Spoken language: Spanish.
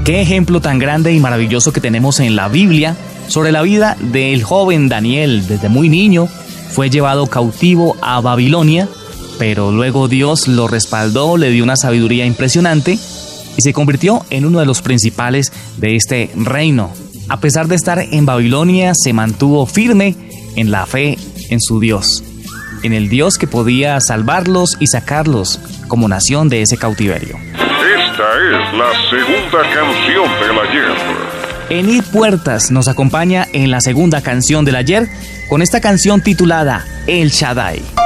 Qué ejemplo tan grande y maravilloso que tenemos en la Biblia sobre la vida del joven Daniel. Desde muy niño fue llevado cautivo a Babilonia, pero luego Dios lo respaldó, le dio una sabiduría impresionante y se convirtió en uno de los principales de este reino. A pesar de estar en Babilonia, se mantuvo firme en la fe en su Dios, en el Dios que podía salvarlos y sacarlos como nación de ese cautiverio. Esta es la segunda canción del ayer. Enid Puertas nos acompaña en la segunda canción del ayer con esta canción titulada El Shaddai.